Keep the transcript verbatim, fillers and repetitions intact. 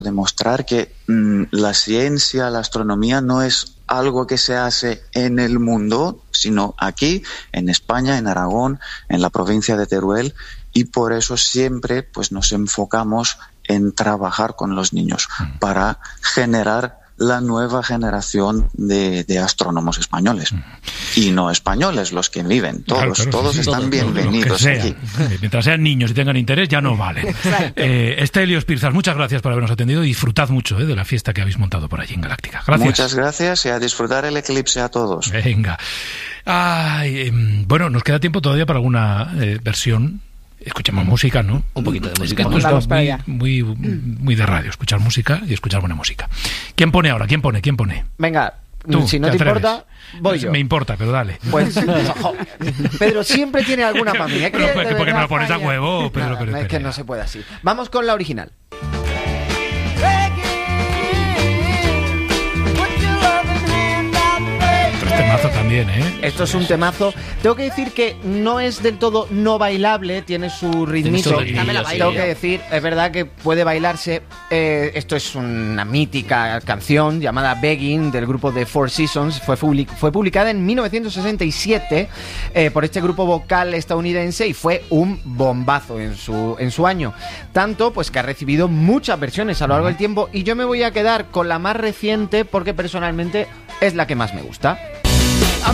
demostrar que mmm, la ciencia, la astronomía no es algo que se hace en el mundo, sino aquí, en España, en Aragón, en la provincia de Teruel, y por eso siempre pues, nos enfocamos en trabajar con los niños para generar la nueva generación de, de astrónomos españoles. Y no españoles, los que viven. Todos, claro, claro, todos sí, están todos, bienvenidos sea. aquí. Mientras sean niños y tengan interés, ya no vale. eh, Stelios Pirzas, muchas gracias por habernos atendido y disfrutad mucho eh, de la fiesta que habéis montado por allí en Galáctica. Gracias. Muchas gracias y a disfrutar el eclipse a todos. Venga. Ay, eh, bueno, nos queda tiempo todavía para alguna eh, versión. Escuchemos música, ¿no? Un poquito de música. Esto es muy, muy, muy de radio, escuchar música y escuchar buena música. ¿Quién pone ahora? ¿Quién pone? ¿Quién pone? Venga, tú, si no te, te importa, voy yo. Me importa, pero dale. Pues, Pedro siempre tiene alguna para mí. Es que, pero, ¿por qué verdad, me lo pones falla. a huevo, Pedro? Nada, no, es que no se puede así. Vamos con la original. Temazo también, ¿eh? Esto es un temazo. Tengo que decir que no es del todo no bailable, tiene su ritmito. Tengo que decir, es verdad que puede bailarse. Eh, esto es una mítica canción llamada Begging del grupo The Four Seasons. Fue, public- fue publicada en mil novecientos sesenta y siete eh, por este grupo vocal estadounidense y fue un bombazo en su, en su año. Tanto pues que ha recibido muchas versiones a lo largo del tiempo y yo me voy a quedar con la más reciente porque personalmente es la que más me gusta.